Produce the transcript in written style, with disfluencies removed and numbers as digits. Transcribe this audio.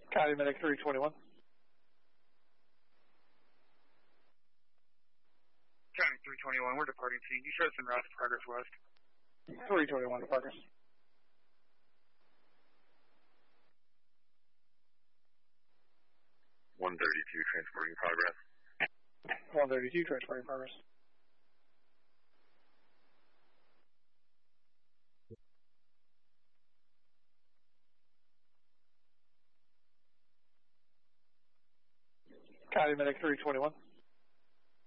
Copy, Medic 321. County 321, we're departing scene. You show some route to progress west. 321 to progress. 132 transporting progress. 132 transporting progress. Copy, Medic 321.